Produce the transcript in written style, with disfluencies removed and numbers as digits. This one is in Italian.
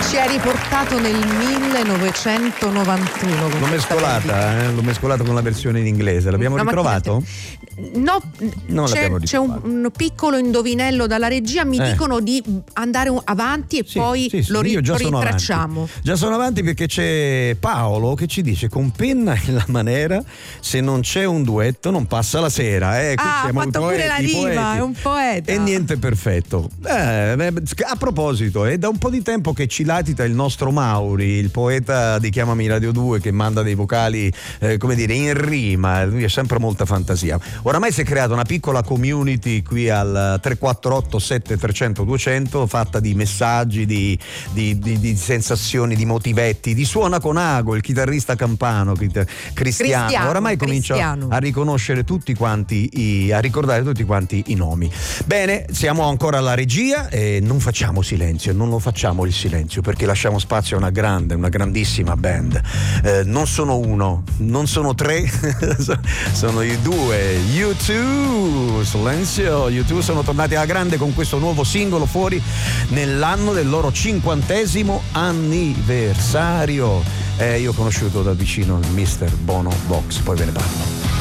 Ci hai riportato nel 1991. L'ho mescolata con la versione in inglese. L'abbiamo ritrovato? No, c'è ritrovato. un piccolo indovinello dalla regia. Mi dicono di andare avanti e poi lo rintracciamo. Già sono avanti perché c'è Paolo che ci dice: con penna e la manera, se non c'è un duetto non passa la sera. Ha fatto pure la rima, è un poeta. E niente perfetto. A proposito, è da un po' di tempo che ci latita il nostro Mauri, il poeta di Chiamami Radio 2, che manda dei vocali in rima. Lui ha sempre molta fantasia. Oramai si è creata una piccola community qui al 348 7300 200 fatta di messaggi, di sensazioni, di motivetti, di Suona con Ago, il chitarrista campano Cristiano. Oramai comincio a riconoscere tutti quanti a ricordare tutti quanti i nomi. Bene, siamo ancora alla regia e non facciamo silenzio, non lo facciamo il silenzio, perché lasciamo spazio a una grandissima band. Non sono uno, non sono tre, sono i due U2. Silenzio. U2 sono tornati alla grande con questo nuovo singolo fuori nell'anno del loro 50° anniversario. Io ho conosciuto da vicino il Mr. Bono Vox, poi ve ne parlo.